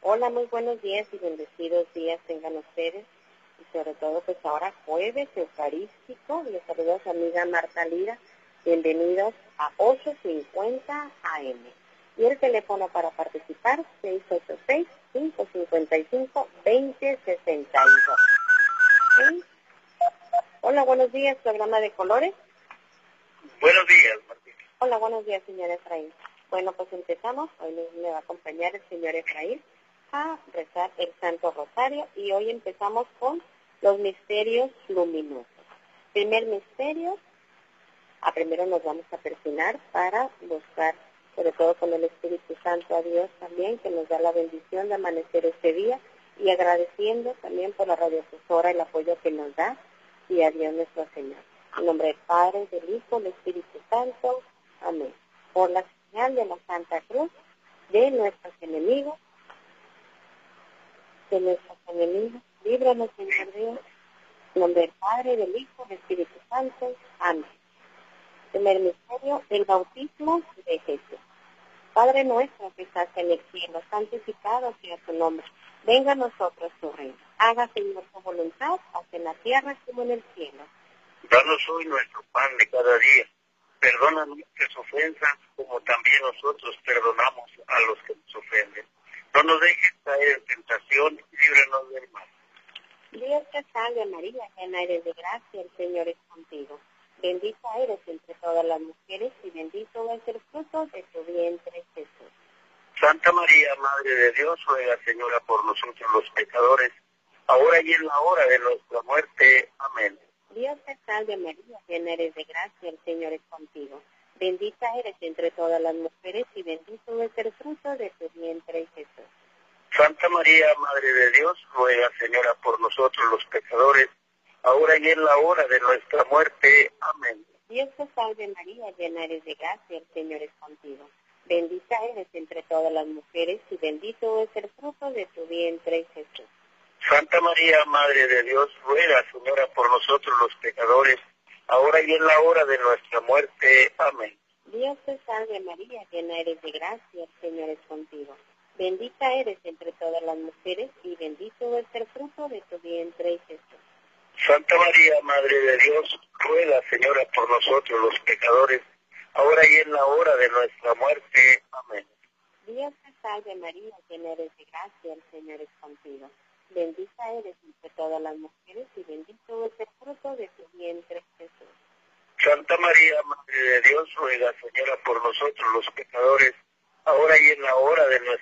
Hola, muy buenos días y bendecidos días tengan ustedes. Y sobre todo, pues ahora jueves eucarístico. Les saluda a su amiga Marta Lira. Bienvenidos a 8:50 AM. Y el teléfono para participar, 686-555-2062. ¿Sí? Hola, buenos días, programa de colores. Buenos días, Martín. Hola, buenos días, señor Efraín. Bueno, pues empezamos. Hoy me va a acompañar el señor Efraín a rezar el Santo Rosario y hoy empezamos con los misterios luminosos. Primer misterio, primero nos vamos a persignar para buscar, sobre todo con el Espíritu Santo, a Dios también, que nos da la bendición de amanecer este día y agradeciendo también por la radiodifusora el apoyo que nos da y a Dios nuestro Señor. En nombre del Padre, del Hijo, del Espíritu Santo. Amén. Por la señal de la Santa Cruz de nuestros enemigos, líbranos, Señor Dios, en nombre del Padre, del Hijo, del Espíritu Santo. Amén. Primer misterio, el bautismo de Jesús. Padre nuestro que estás en el cielo, santificado sea tu nombre. Venga a nosotros tu reino. Hágase, Señor, tu voluntad, así en la tierra como en el cielo. Danos hoy nuestro pan de cada día. Perdona nuestras ofensas, como también nosotros perdonamos a los que nos ofenden. No nos dejes caer en tentación y líbranos del mal. Dios te salve María, llena eres de gracia, el Señor es contigo. Bendita eres entre todas las mujeres y bendito es el fruto de tu vientre, Jesús. Santa María, Madre de Dios, ruega, Señora, por nosotros los pecadores, ahora y en la hora de nuestra muerte. Amén. Dios te salve María, llena eres de gracia, el Señor es contigo. Bendita eres entre todas las mujeres y bendito es el fruto de tu vientre, Jesús. Santa María, Madre de Dios, ruega, Señora, por nosotros los pecadores, ahora y en la hora de nuestra muerte. Amén. Dios te salve María, llena eres de gracia, el Señor es contigo. Bendita eres entre todas las mujeres y bendito es el fruto de tu vientre, Jesús. Santa María, Madre de Dios, ruega, Señora, por nosotros los pecadores, ahora y en la hora de nuestra muerte. Amén. Dios te salve María, llena eres de gracia, el Señor es contigo. Bendita eres entre todas las mujeres y bendito es el fruto de tu vientre, Jesús. Santa María, Madre de Dios, ruega, Señora, por nosotros los pecadores, ahora y en la hora de nuestra muerte. Amén. Dios te salve María, llena eres de gracia, el Señor es contigo. Bendita eres entre todas las mujeres y bendito es el fruto de tu vientre, Jesús. Santa María, Madre de Dios, ruega, Señora, por nosotros los pecadores, ahora y en la hora de nuestra